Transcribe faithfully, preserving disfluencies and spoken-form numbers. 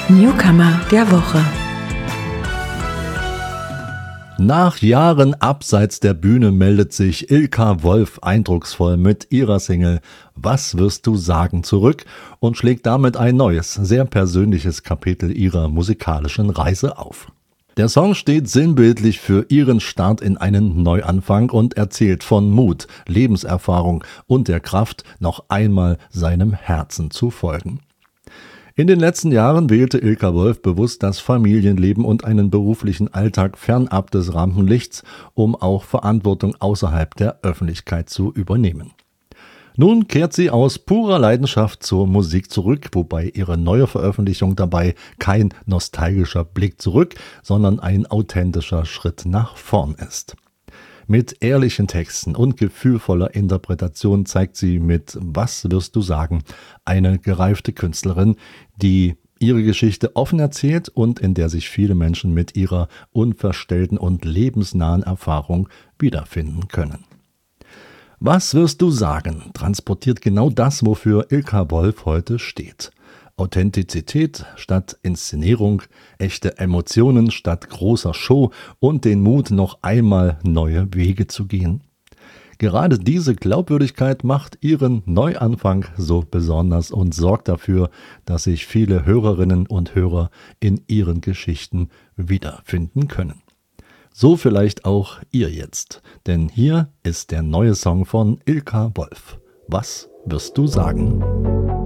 Newcomer der Woche. Nach Jahren abseits der Bühne meldet sich Ilka Wolf eindrucksvoll mit ihrer Single Was wirst du sagen zurück und schlägt damit ein neues, sehr persönliches Kapitel ihrer musikalischen Reise auf. Der Song steht sinnbildlich für ihren Start in einen Neuanfang und erzählt von Mut, Lebenserfahrung und der Kraft, noch einmal seinem Herzen zu folgen. In den letzten Jahren wählte Ilka Wolf bewusst das Familienleben und einen beruflichen Alltag fernab des Rampenlichts, um auch Verantwortung außerhalb der Öffentlichkeit zu übernehmen. Nun kehrt sie aus purer Leidenschaft zur Musik zurück, wobei ihre neue Veröffentlichung dabei kein nostalgischer Blick zurück, sondern ein authentischer Schritt nach vorn ist. Mit ehrlichen Texten und gefühlvoller Interpretation zeigt sie mit Was wirst du sagen eine gereifte Künstlerin, die ihre Geschichte offen erzählt und in der sich viele Menschen mit ihrer unverstellten und lebensnahen Erfahrung wiederfinden können. Was wirst du sagen transportiert genau das, wofür Ilka Wolf heute steht. Authentizität statt Inszenierung, echte Emotionen statt großer Show und den Mut, noch einmal neue Wege zu gehen. Gerade diese Glaubwürdigkeit macht ihren Neuanfang so besonders und sorgt dafür, dass sich viele Hörerinnen und Hörer in ihren Geschichten wiederfinden können. So vielleicht auch ihr jetzt, denn hier ist der neue Song von Ilka Wolf. Was wirst du sagen?